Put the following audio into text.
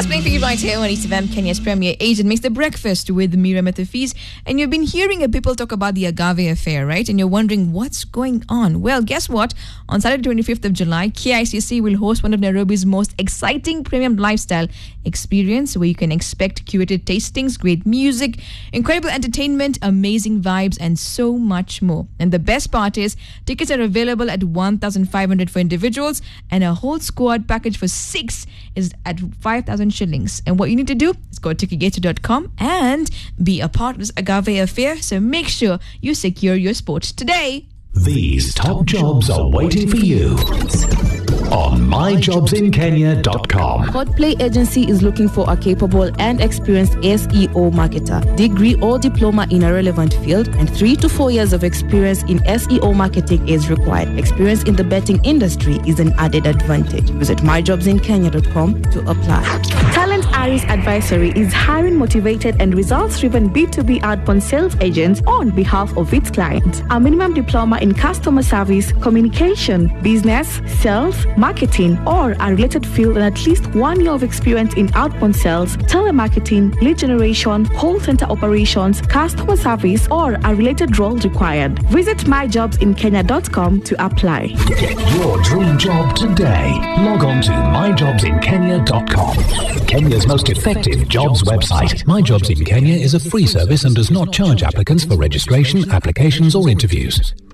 playing for you right here on East FM, Kenya's premier agent makes the breakfast with Mira Metafiz. And you've been hearing people talk about the Agave affair, right? And you're wondering what's going on. Well, guess what? On Saturday, 25th of July, KICC will host one of Nairobi's most exciting premium lifestyle experience where you can expect curated tastings, great music, incredible entertainment, amazing vibes, and so much more. And the best part is tickets are available at 1,500 for individuals, and a whole squad package for 6 is at 5,000 shillings. And what you need to do is go to ticketgator.com and be a part of this Agave affair. So make sure you secure your spot today. These top jobs are waiting for you on myjobsinkenya.com. Hotplay Agency is looking for a capable and experienced SEO marketer, degree or diploma in a relevant field, and 3 to 4 years of experience in SEO marketing is required. Experience in the betting industry is an added advantage. Visit myjobsinkenya.com to apply. Talent Aris Advisory is hiring motivated and results-driven B2B outbound sales agents on behalf of its clients. A minimum diploma in customer service, communication, business, sales, marketing, or a related field, and at least 1 year of experience in outbound sales, telemarketing, lead generation, call center operations, customer service, or a related role required. Visit myjobsinkenya.com to apply. Get your dream job today. Log on to myjobsinkenya.com. Kenya's most effective jobs website. My Jobs in Kenya is a free service and does not charge applicants for registration, applications, or interviews.